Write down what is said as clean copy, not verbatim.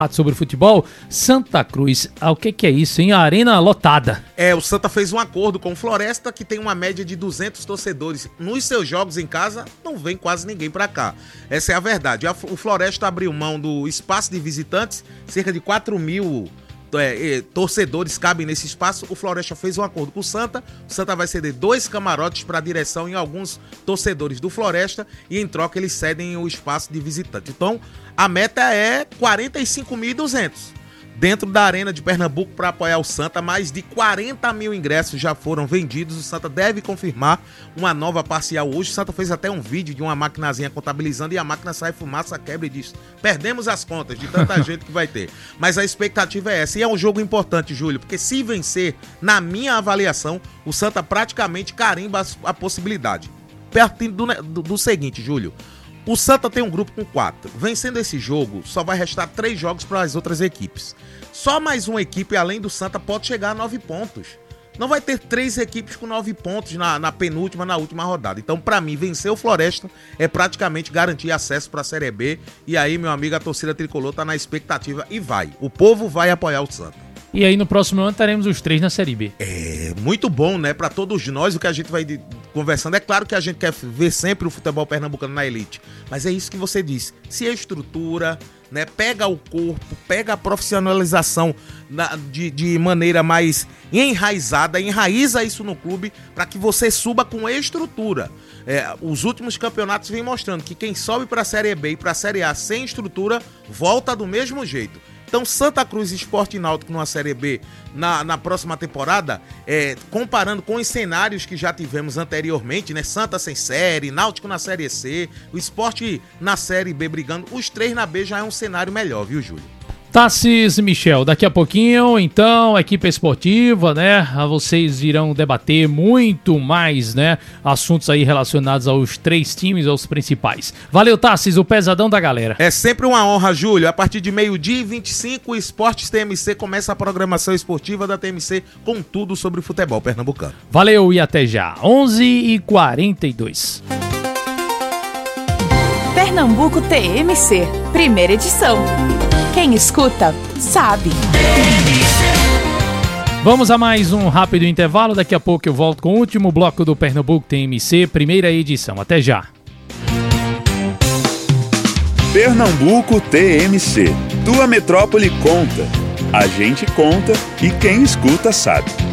Sobre o futebol, Santa Cruz, o que é isso, hein? A arena lotada. O Santa fez um acordo com o Floresta, que tem uma média de 200 torcedores. Nos seus jogos em casa, não vem quase ninguém pra cá. Essa é a verdade. O Floresta abriu mão do espaço de visitantes, cerca de 4.000 torcedores cabem nesse espaço. O Floresta fez um acordo com o Santa vai ceder 2 camarotes para a direção e alguns torcedores do Floresta, e em troca eles cedem o espaço de visitante. Então a meta é 45.200 dentro da Arena de Pernambuco para apoiar o Santa. Mais de 40.000 ingressos já foram vendidos. O Santa deve confirmar uma nova parcial hoje. O Santa fez até um vídeo de uma maquinazinha contabilizando, e a máquina sai fumaça, quebra e diz: perdemos as contas de tanta gente que vai ter. Mas a expectativa é essa. E é um jogo importante, Júlio, porque se vencer, na minha avaliação, o Santa praticamente carimba a possibilidade. Partindo do seguinte, Júlio: o Santa tem um grupo com 4. Vencendo esse jogo, só vai restar 3 jogos para as outras equipes. Só mais uma equipe, além do Santa, pode chegar a 9 pontos. Não vai ter 3 equipes com 9 pontos na penúltima, na última rodada. Então, para mim, vencer o Floresta é praticamente garantir acesso para a Série B. E aí, meu amigo, a torcida tricolor tá na expectativa e vai. O povo vai apoiar o Santa. E aí no próximo ano teremos os 3 na Série B. É muito bom, né? Pra todos nós, o que a gente vai conversando. É claro que a gente quer ver sempre o futebol pernambucano na elite. Mas é isso que você disse. Se a estrutura, né, pega o corpo, pega a profissionalização de maneira mais enraizada, enraiza isso no clube para que você suba com estrutura. Os últimos campeonatos vêm mostrando que quem sobe pra Série B e pra Série A sem estrutura volta do mesmo jeito. Então, Santa Cruz e Sport Náutico numa Série B na próxima temporada, comparando com os cenários que já tivemos anteriormente, né? Santa sem série, Náutico na Série C, o Sport na Série B brigando, os 3 na B já é um cenário melhor, viu, Júlio? Tassis, Michel, daqui a pouquinho, então, equipe esportiva, né? Vocês irão debater muito mais, né? Assuntos aí relacionados aos 3 times, aos principais. Valeu, Tassis, o pesadão da galera. É sempre uma honra, Júlio. A partir de 12h25, o Esportes TMC começa a programação esportiva da TMC com tudo sobre o futebol pernambucano. Valeu e até já. 11h42. Pernambuco TMC, primeira edição. Quem escuta, sabe. Vamos a mais um rápido intervalo. Daqui a pouco eu volto com o último bloco do Pernambuco TMC, primeira edição. Até já. Pernambuco TMC. Tua metrópole conta. A gente conta e quem escuta sabe.